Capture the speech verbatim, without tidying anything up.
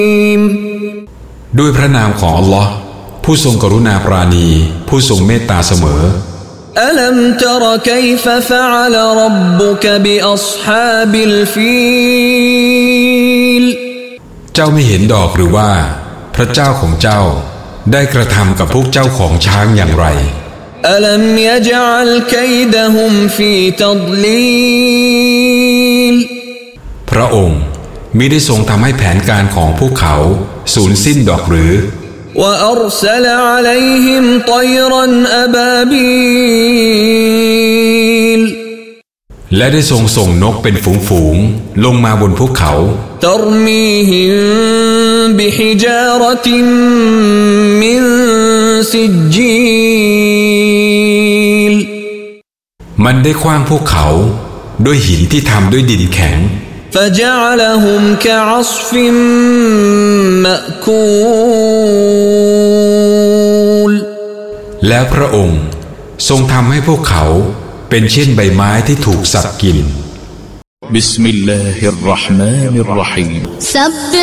ด้วยพระนามของอัลลอฮ์ผู้ทรงกรุณาปราณีผู้ทรงเมตตาเสมออะลัมตะรกัยฟะฟะอะลร็อบบุกบิอัศฮาบิลฟีลเจ้าไม่เห็นดอกหรือว่าพระเจ้าของเจ้าได้กระทำกับพวกเจ้าของช้างอย่างไรอะลัมยะญะอัลกัยดะฮุมฟีตัฎลีลพระองค์มิได้ทรงทำให้แผนการของพวกเขาสูญสิ้นดอกหรือวะอัรซะลอะอะลัยฮิมฏอยรันอะบาบีลและได้ทรงส่งนกเป็นฝูงๆลงมาบนพวกเขาตรมีฮิมบิฮิจาระตินมินซิจจีลมันได้ขว้างพวกเขาด้วยหินที่ทำด้วยดินแข็ง فجعلهم كعصف مأكول แล้วพระองค์ทรงทำให้พวกเขาเป็นเช่นใบไม้ที่ถูกสัตว์กินบิสมิลลาฮิรเราะห์มานิรเราะฮีม